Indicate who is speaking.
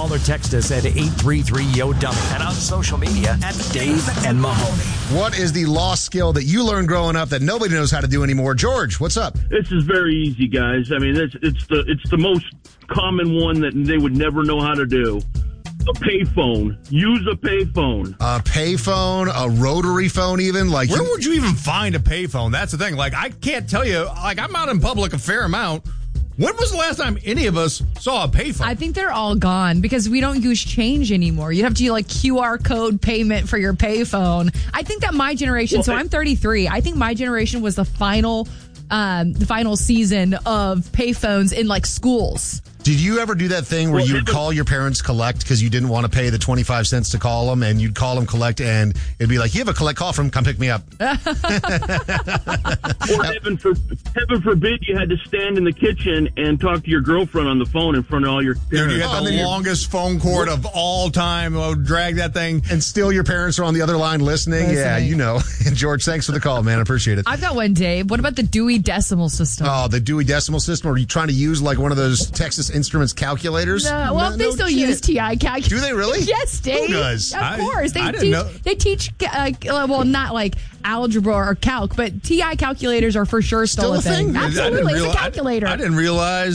Speaker 1: Call or text us at 833-YO-DUMMY and on social media at Dave and Mahoney.
Speaker 2: What is the lost skill that you learned growing up that nobody knows how to do anymore? George, what's up?
Speaker 3: This is very easy, guys. I mean, it's the most common one that they would never know how to do. A payphone. Use a payphone.
Speaker 2: A payphone, a rotary phone even? Like,
Speaker 4: where would you even find a payphone? That's the thing. Like, I can't tell you. Like, I'm out in public a fair amount. When was the last time any of us saw a payphone?
Speaker 5: I think they're all gone because we don't use change anymore. You have to do like QR code payment for your payphone. I think that my generation, so I'm 33, I think my generation was the final season of payphones in like schools.
Speaker 2: Did you ever do that thing where you would call your parents collect because you didn't want to pay the 25 cents to call them, and you'd call them collect, and it'd be like, you have a collect call from, come pick me up.
Speaker 3: Or heaven forbid you had to stand in the kitchen and talk to your girlfriend on the phone in front of all your parents.
Speaker 4: You had the longest phone cord of all time. Oh, drag that thing.
Speaker 2: And still your parents are on the other line listening. Yeah, you know. George, thanks for the call, man. I appreciate it.
Speaker 5: I've got one, Dave. What about the Dewey Decimal System?
Speaker 2: Oh, the Dewey Decimal System? Are you trying to use like one of those Texas Instruments calculators?
Speaker 5: They still use TI calculators.
Speaker 2: Do they really?
Speaker 5: Yes, Dave.
Speaker 2: Who does?
Speaker 5: Of course. They teach, well, not like algebra or calc, but TI calculators are for sure still a thing. Absolutely. It's a calculator.
Speaker 4: I didn't realize